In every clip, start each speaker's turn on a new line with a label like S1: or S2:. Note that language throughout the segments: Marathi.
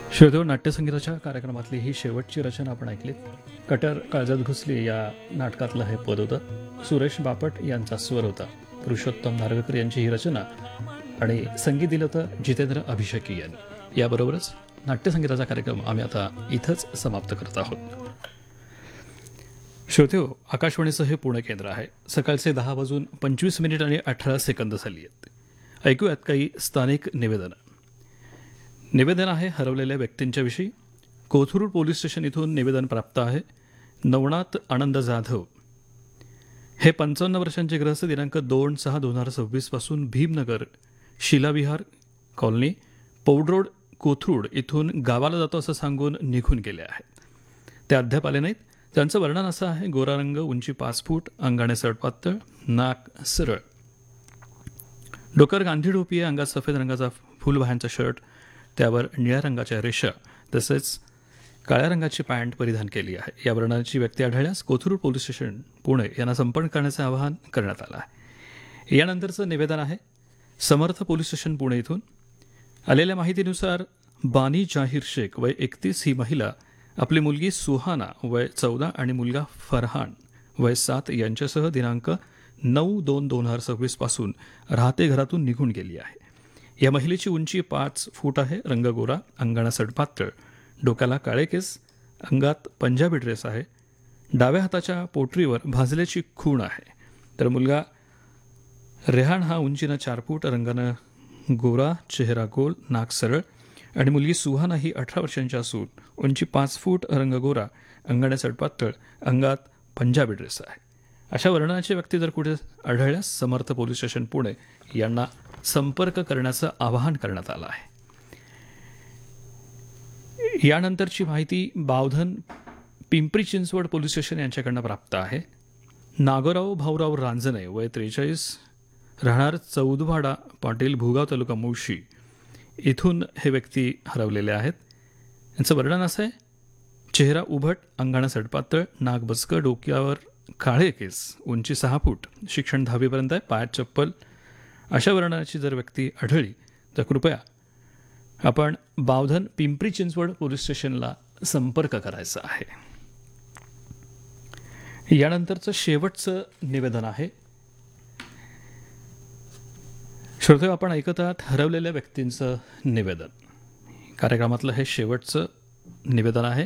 S1: श्रोतो नाट्यसंगीताच्या कार्यक्रमातली ही शेवटची रचना आपण ऐकलीत. कटर काळजात घुसली या नाटकातलं हे पद होतं. सुरेश बापट यांचा स्वर होता. पुरुषोत्तम नार्वेकर यांची ही रचना आणि संगीत दिलं होतं जितेंद्र अभिषेकी यांनी. याबरोबरच नाट्यसंगीताचा कार्यक्रम आम्ही आता इथंच समाप्त करत आहोत. श्रोतेहो, आकाशवाणीचं हे पुणे केंद्र आहे. सकाळचे 10:25 आणि 18 सेकंद झाली आहेत. ऐकूयात काही स्थानिक निवेदनं. निवेदन आहे हरवलेल्या व्यक्तींच्या विषयी. कोथरूड पोलीस स्टेशन इथून निवेदन प्राप्त आहे. नवनाथ आनंद जाधव हे 55 वर्षांचे ग्रहस्थ दिनांक 2/6/2026 पासून भीमनगर शिलाविहार कॉलनी पौड रोड कोथरूड इथून गावाला जातो असं सांगून निघून गेले आहेत. ते अद्याप आले नाहीत. त्यांचं वर्णन असं आहे: गोरा रंग, उंची 5 फूट, अंगाने सडपातळ, नाक सरळ, डोक्यावर गांधी टोपी आहे, अंगात सफेद रंगाचा फुलबाह्यांचा शर्ट, त्यावर निळ्या रंगाच्या रेषा तसेच काळ्या रंगाची पॅन्ट परिधान केली आहे. या वर्णाची व्यक्ती आढळल्यास कोथरूड पोलीस स्टेशन पुणे यांना संपर्क करण्याचे आवाहन करण्यात आलं आहे. यानंतरचं निवेदन आहे समर्थ पोलीस स्टेशन पुणे इथून. आलेल्या माहितीनुसार बानी जाहीर शेख वय 31 ही महिला आपली मुलगी सुहाना वय 14 आणि मुलगा फरहान वय 7 यांच्यासह दिनांक 9/2/2026 पासून राहते घरातून निघून गेली आहे. या महिलेची उंची 5 फूट आहे, रंग गोरा, अंगाणा सडपातळ, डोक्याला काळे केस, अंगात पंजाबी ड्रेस आहे, डाव्या हाताच्या पोटरीवर भाजल्याची खूण आहे. तर मुलगा रेहान हा उंचीनं 4 फूट, रंगानं गोरा, चेहरा गोल, नाक सरळ आणि मुलगी सुहाना ही 18 वर्षांची असून उंची 5 फूट, रंग गोरा, अंगाने सडपातळ, अंगात पंजाबी ड्रेस आहे. अशा वर्णाची व्यक्ती जर कुठे आढळल्यास समर्थ पोलीस स्टेशन पुणे यांना संपर्क करण्याचं आवाहन करण्यात आलं आहे. यानंतरची माहिती बावधन पिंपरी चिंचवड पोलीस स्टेशन यांच्याकडनं प्राप्त आहे. नागोराव भाऊराव रांजणे वय 43 राहणार चौदवाडा पाटील भुगाव तालुका मुळशी इथून हे व्यक्ती हरवलेले आहेत. यांचं वर्णन असं आहे: चेहरा उभट, अंगाणा सडपातळ, नाक बचकं, डोक्यावर काळे केस, उंची 6 फूट, शिक्षण 10वीपर्यंत आहे, पायात चप्पल. अशा वर्णाची जर व्यक्ती आढळली तर कृपया आपण बावधन पिंपरी चिंचवड पोलीस स्टेशनला संपर्क करायचा आहे. यानंतरचं शेवटचं निवेदन आहे. श्रोते, आपण ऐकत आहात हरवलेल्या व्यक्तींचं निवेदन. कार्यक्रमातलं हे शेवटचं निवेदन आहे.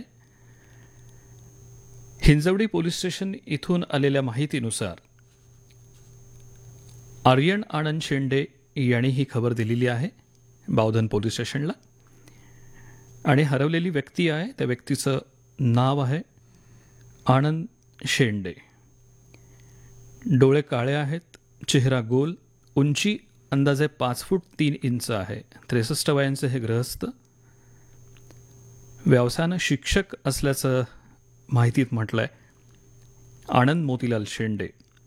S1: हिंजवडी पोलीस स्टेशन इथून आलेल्या माहितीनुसार आर्यन आनंद शेंडे यांनी ही खबर दिलेली आहे बावधन पोलीस स्टेशनला. आणि हरवलेली व्यक्ती आहे त्या व्यक्तीचं नाव आहे आनंद शेंडे. डोळे काळे आहेत, चेहरा गोल, उंची अंदाजे 5 फूट 3 इंच आहे, 63 वयांचे हे गृहस्थ, व्यवसायानं शिक्षक असल्याचं माहितीत म्हटलं आहे. आनंद मोतीलाल शेंडे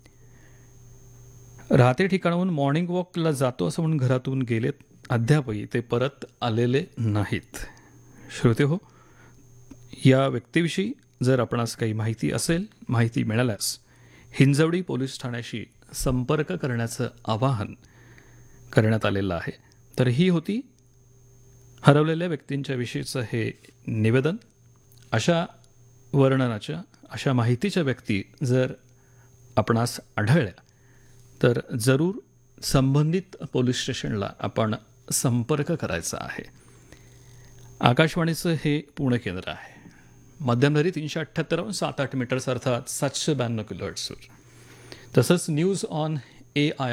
S1: राहते ठिकाणाहून मॉर्निंग वॉकला जातो असं म्हणून घरातून गेलेत. अद्यापही ते परत आलेले नाहीत. श्रोते हो, या व्यक्तीविषयी जर आपणास काही माहिती असेल, माहिती मिळाल्यास हिंजवडी पोलीस ठाण्याशी संपर्क करण्याचं आवाहन करण्यात आलेलं आहे. तर ही होती हरवलेल्या व्यक्तींच्या विषयीचं हे निवेदन. अशा वर्णनाच्या, अशा माहितीच्या व्यक्ती जर आपणास आढळल्या तर जरूर संबंधित पोलीस स्टेशनला आपण संपर्क करायचा आहे. आकाशवाणीचं हे पुणे केंद्र आहे. मध्यमधरी 378 7-8 मीटर्स अर्थात 792 किलोहर्ट्जवर. तसंच न्यूज ऑन AIR